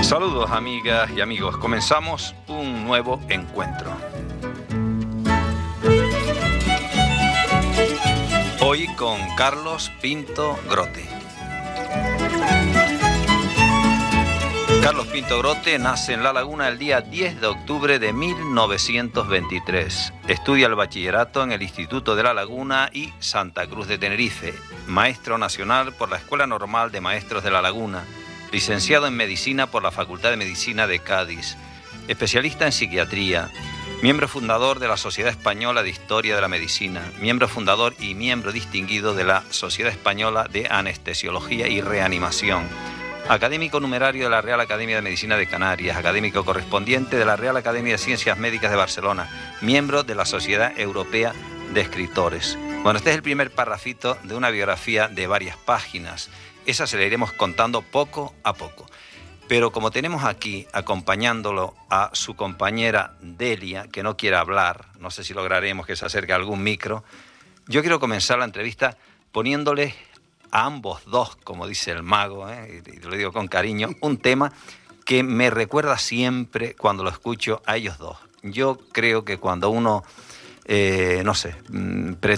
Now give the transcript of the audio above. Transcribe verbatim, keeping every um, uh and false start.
Saludos amigas y amigos, comenzamos un nuevo encuentro. Hoy con Carlos Pinto Grote. Carlos Pinto Grote nace en La Laguna el día diez de octubre de mil novecientos veintitrés. Estudia el bachillerato en el Instituto de La Laguna y Santa Cruz de Tenerife. Maestro nacional por la Escuela Normal de Maestros de La Laguna. Licenciado en Medicina por la Facultad de Medicina de Cádiz. Especialista en psiquiatría. Miembro fundador de la Sociedad Española de Historia de la Medicina. Miembro fundador y miembro distinguido de la Sociedad Española de Anestesiología y Reanimación. Académico numerario de la Real Academia de Medicina de Canarias, académico correspondiente de la Real Academia de Ciencias Médicas de Barcelona, miembro de la Sociedad Europea de Escritores. Bueno, este es el primer parrafito de una biografía de varias páginas. Esa se la iremos contando poco a poco. Pero como tenemos aquí acompañándolo a su compañera Delia, que no quiere hablar, no sé si lograremos que se acerque a algún micro, yo quiero comenzar la entrevista poniéndole a ambos dos, como dice el mago, ¿eh? y lo digo con cariño, un tema que me recuerda siempre cuando lo escucho a ellos dos. Yo creo que cuando uno, eh, no sé,